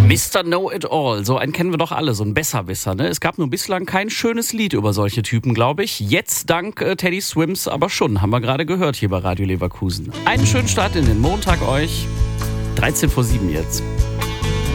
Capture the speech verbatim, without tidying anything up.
Mister Know-it-all, so einen kennen wir doch alle, so ein Besserwisser. Ne? Es gab nur bislang kein schönes Lied über solche Typen, glaube ich. Jetzt dank äh, Teddy Swims aber schon, haben wir gerade gehört hier bei Radio Leverkusen. Einen schönen Start in den Montag euch. dreizehn vor sieben jetzt.